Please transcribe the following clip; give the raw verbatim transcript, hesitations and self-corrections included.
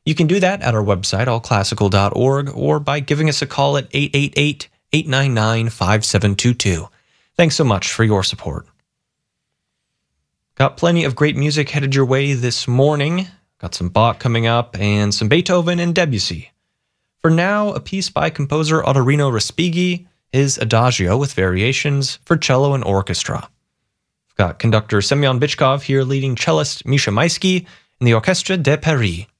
You can do that at our website, all classical dot org, or by giving us a call at eight eight eight, eight nine nine, five seven two two. Thanks so much for your support. Got plenty of great music headed your way this morning. Got some Bach coming up and some Beethoven and Debussy. For now, a piece by composer Ottorino Respighi, his Adagio with variations for cello and orchestra. We've got conductor Semyon Bychkov here leading cellist Misha Maisky and the Orchestre de Paris.